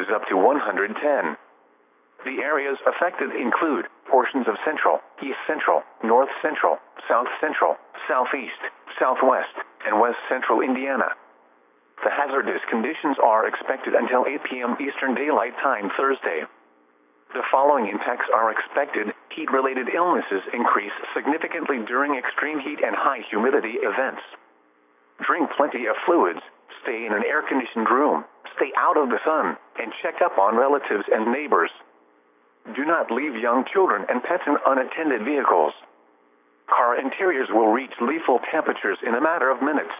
up to 110. The areas affected include portions of central, east central, north central, south central, southeast, southwest, and west central Indiana. The hazardous conditions are expected until 8 p.m. Eastern Daylight Time Thursday. The following impacts are expected. Heat-related illnesses increase significantly during extreme heat and high humidity events. Drink plenty of fluids, stay in an air-conditioned room, stay out of the sun, and check up on relatives and neighbors. Do not leave young children and pets in unattended vehicles. Car interiors will reach lethal temperatures in a matter of minutes.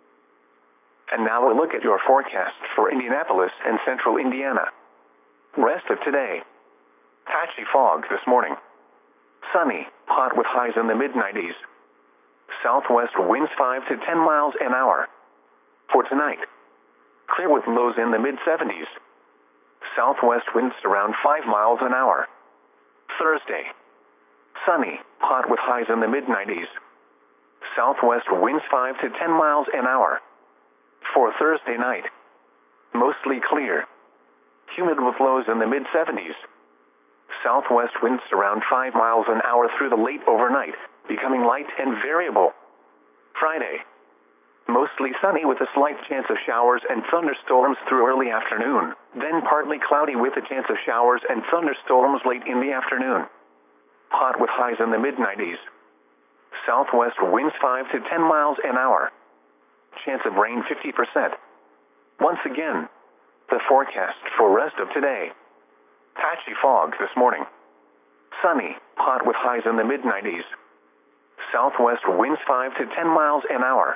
And now a look at your forecast for Indianapolis and central Indiana. Rest of today. Patchy fog this morning. Sunny, hot with highs in the mid-90s. Southwest winds 5 to 10 miles an hour. For tonight, clear with lows in the mid-70s. Southwest winds around 5 miles an hour. Thursday, sunny, hot with highs in the mid-90s. Southwest winds 5 to 10 miles an hour. For Thursday night, mostly clear. Humid with lows in the mid-70s. Southwest winds around 5 miles an hour through the late overnight, becoming light and variable. Friday, mostly sunny with a slight chance of showers and thunderstorms through early afternoon, then partly cloudy with a chance of showers and thunderstorms late in the afternoon. Hot with highs in the mid-90s. Southwest winds 5 to 10 miles an hour. Chance of rain 50%. Once again, the forecast for rest of today. Patchy fog this morning. Sunny, hot with highs in the mid-90s. Southwest winds 5 to 10 miles an hour.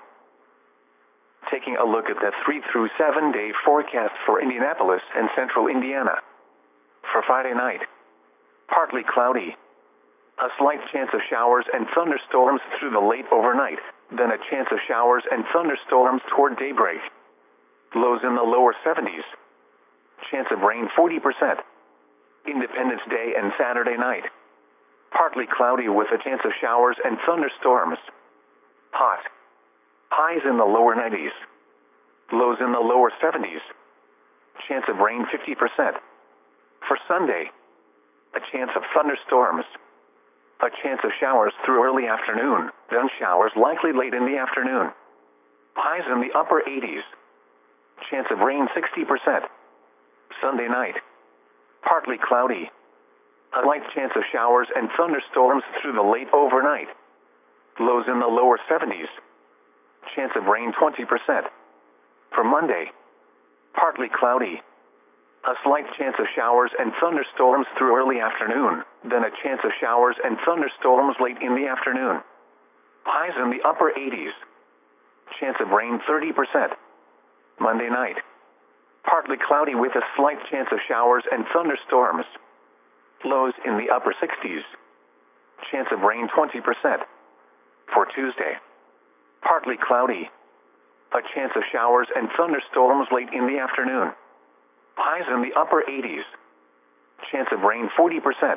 Taking a look at the 3 through 7 day forecast for Indianapolis and central Indiana. For Friday night, partly cloudy. A slight chance of showers and thunderstorms through the late overnight, then a chance of showers and thunderstorms toward daybreak. Lows in the lower 70s. Chance of rain 40%. Independence Day and Saturday night. Partly cloudy with a chance of showers and thunderstorms. Hot. Highs in the lower 90s. Lows in the lower 70s. Chance of rain 50%. For Sunday, a chance of thunderstorms. A chance of showers through early afternoon, then showers likely late in the afternoon. Highs in the upper 80s. Chance of rain 60%. Sunday night, partly cloudy. A light chance of showers and thunderstorms through the late overnight. Lows in the lower 70s. Chance of rain 20%. For Monday, partly cloudy. A slight chance of showers and thunderstorms through early afternoon, then a chance of showers and thunderstorms late in the afternoon. Highs in the upper 80s. Chance of rain 30%. Monday night, partly cloudy with a slight chance of showers and thunderstorms. Lows in the upper 60s. Chance of rain 20%. For Tuesday, partly cloudy. A chance of showers and thunderstorms late in the afternoon. Highs in the upper 80s. Chance of rain 40%.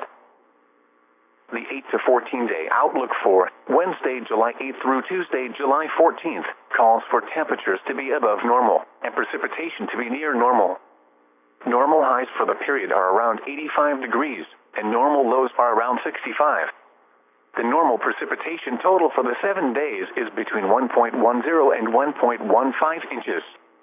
The 8 to 14 day outlook for Wednesday, July 8th through Tuesday, July 14th calls for temperatures to be above normal and precipitation to be near normal. Normal highs for the period are around 85 degrees and normal lows are around 65. The normal precipitation total for the 7 days is between 1.10 and 1.15 inches.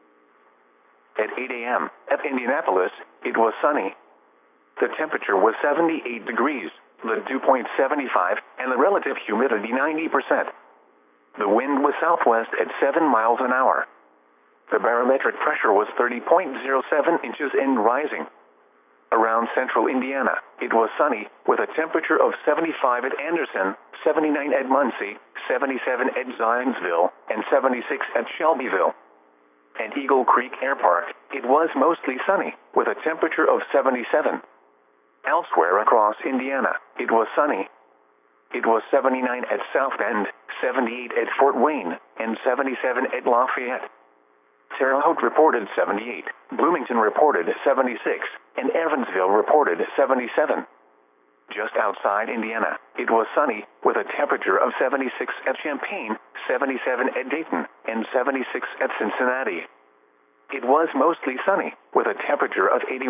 At 8 a.m. at Indianapolis, it was sunny. The temperature was 78 degrees, the dew point 75, and the relative humidity 90%. The wind was southwest at 7 miles an hour. The barometric pressure was 30.07 inches and rising. Around central Indiana, it was sunny, with a temperature of 75 at Anderson, 79 at Muncie, 77 at Zionsville, and 76 at Shelbyville. At Eagle Creek Air Park, it was mostly sunny, with a temperature of 77. Elsewhere across Indiana, it was sunny. It was 79 at South Bend, 78 at Fort Wayne, and 77 at Lafayette. Terre Haute reported 78, Bloomington reported 76, and Evansville reported 77. Just outside Indiana, it was sunny, with a temperature of 76 at Champaign, 77 at Dayton, and 76 at Cincinnati. It was mostly sunny, with a temperature of 81.